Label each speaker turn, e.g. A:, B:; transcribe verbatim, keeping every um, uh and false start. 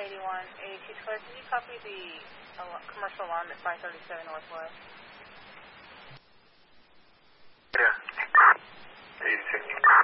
A: eighty-one eighty-two. Can you copy the uh, commercial alarm at five thirty-seven Northwest?